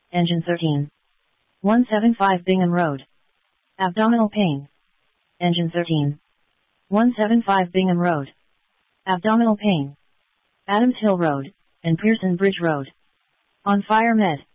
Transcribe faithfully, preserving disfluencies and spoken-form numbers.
Engine thirteen. one seventy-five Bingham Road. Abdominal pain. Engine thirteen. one seventy-five Bingham Road. Abdominal pain. Adams Hill Road, and Pearson Bridge Road. On Fire Med.